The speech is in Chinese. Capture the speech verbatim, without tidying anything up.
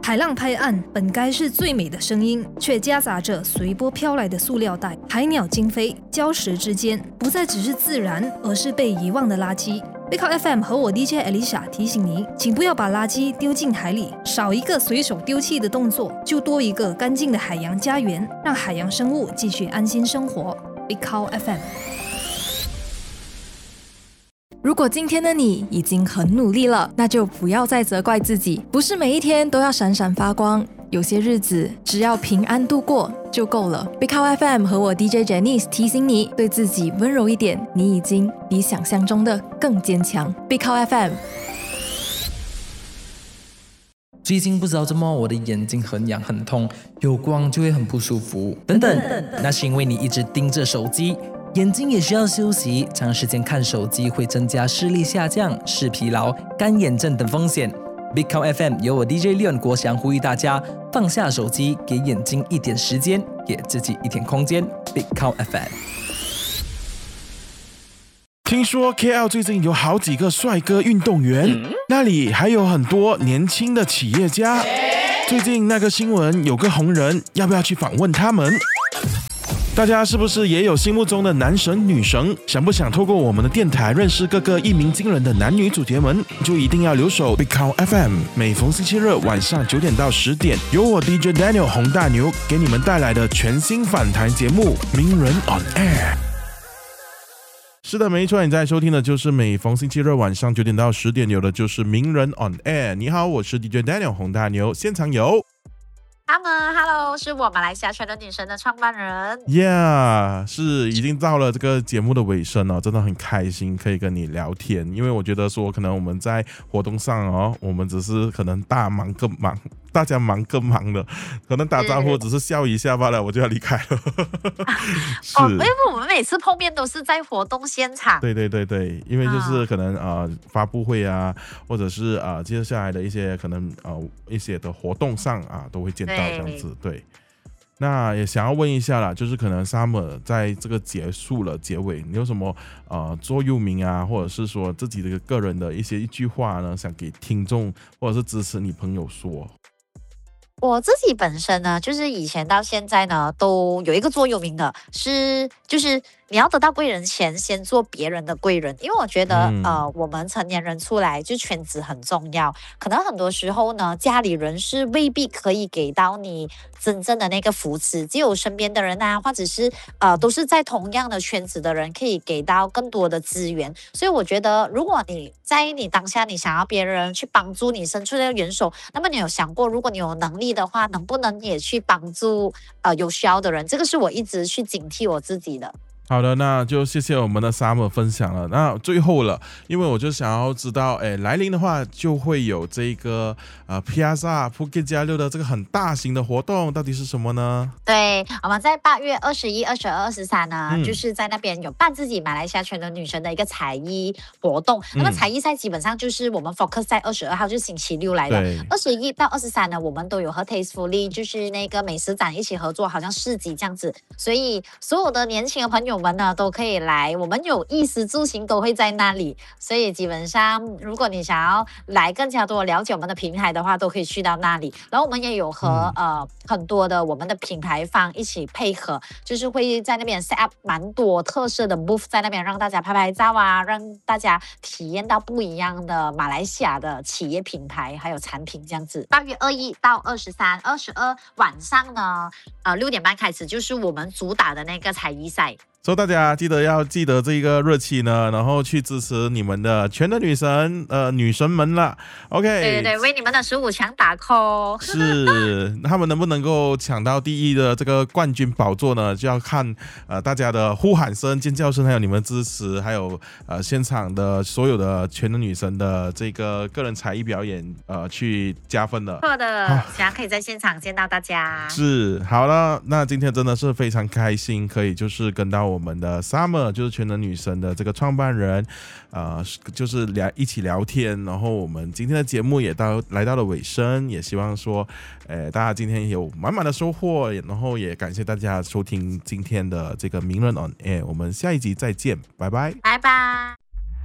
海浪拍岸本该是最美的声音，却夹杂着随波飘来的塑料袋、海鸟惊飞，礁石之间不再只是自然，而是被遗忘的垃圾。Big Cow F M 和我 D J Alicia 提醒您，请不要把垃圾丢进海里，少一个随手丢弃的动作，就多一个干净的海洋家园，让海洋生物继续安心生活。Big Cow F M。 如果今天的你已经很努力了，那就不要再责怪自己，不是每一天都要闪闪发光，有些日子只要平安度过就够了。Big Cow F M 和我 D J Janice 提醒你，对自己温柔一点，你已经比想象中的更坚强。Big Cow F M。 最近不知道怎么我的眼睛很痒很痛，有光就会很不舒服等等，那是因为你一直盯着手机，眼睛也需要休息，长时间看手机会增加视力下降、视疲劳、干眼症等风险。Big Cow F M 由我 D J Leon 国祥呼吁大家放下手机，给眼睛一点时间，给自己一点空间。Big Cow F M。 听说 K L 最近有好几个帅哥运动员，嗯、那里还有很多年轻的企业家。最近那个新闻有个红人，要不要去访问他们？大家是不是也有心目中的男神女神？想不想透过我们的电台认识各个一鸣惊人的男女主角们？就一定要留守 Big Cow F M， 每逢星期日晚上九点到十点，由我 D J Daniel 洪大牛给你们带来的全新访谈节目《名人 on Air》。是的，没错，你在收听的就是每逢星期日晚上九点到十点有的就是《名人 on Air》。你好，我是 D J Daniel 洪大牛，现场有。 他们 Hello， 是我马来西亚全能女神的创办人。 Yeah， 是已经到了这个节目的尾声了，真的很开心可以跟你聊天，因为我觉得说可能我们在活动上哦，我们只是可能大忙更忙，大家忙更忙的，可能打招呼只是笑一下罢了，我就要离开了。是， 哦，因为我们每次碰面都是在活动现场。 对对对对，因为就是可能呃发布会啊，或者是呃接下来的一些可能呃一些的活动上啊都会见到。这样子对，那也想要问一下啦，就是可能 Summer 在这个结束了结尾，你有什么呃座右铭啊，或者是说自己的个人的一些一句话呢，想给听众或者是支持你朋友说？ 我自己本身呢，就是以前到现在呢，都有一个座右铭的，是就是你要得到贵人前，先做别人的贵人。因为我觉得，嗯、呃，我们成年人出来就圈子很重要，可能很多时候呢，家里人是未必可以给到你真正的那个扶持，只有身边的人啊，或者是呃，都是在同样的圈子的人，可以给到更多的资源。所以我觉得，如果你在你当下，你想要别人去帮助你伸出那个援手，那么你有想过，如果你有能力的话，能不能也去帮助呃有需要的人？这个是我一直去警惕我自己的。 好的，那就谢谢我们的 Summer 分享了。那最后了，因为我就想要知道，哎，来临的话就会有这个呃 Piazza Phuket 加六的这个很大型的活动，到底是什么呢？ 对，我们在八月二十一、二十二、二十三呢， 嗯、 就是在那边有办自己马来西亚全能女神的一个才艺活动。嗯、那么才艺赛基本上就是我们 focus 在二十二号，就是星期六来的。二十一到二十三呢，我们都有和 Tastefully 就是那个美食展一起合作，好像市集这样子。所以所有的年轻的朋友。我们呢都可以来，我们有衣食住行都会在那里，所以基本上如果你想要来更加多了解我们的平台的话，都可以去到那里。然后我们也有和、嗯、呃很多的我们的品牌方一起配合，就是会在那边 set up 蛮多特色的 booth 在那边，让大家拍拍照啊，让大家体验到不一样的马来西亚的企业品牌还有产品这样子。八月二十一到二十三、二十二晚上呢，呃六点半开始就是我们主打的那个才艺赛。 所以大家记得要记得这个日期呢，然后去支持你们的全能女神呃女神们了。 OK， 对对对，为你们的十五强打 call。 是他们能不能够抢到第一的这个冠军宝座呢，就要看呃大家的呼喊声、尖叫声，还有你们支持，还有呃现场的所有的全能女神的这个个人才艺表演呃去加分的。 错的，希望可以在现场见到大家。 是，好了，那今天真的是非常开心，可以就是跟到我我们的 Summer 就是全能女神的这个创办人，呃，就是聊一起聊天，然后我们今天的节目也到来到了尾声，也希望说，呃，大家今天有满满的收获，然后也感谢大家收听今天的这个名人 on air， 我们下一集再见，拜拜， 拜拜。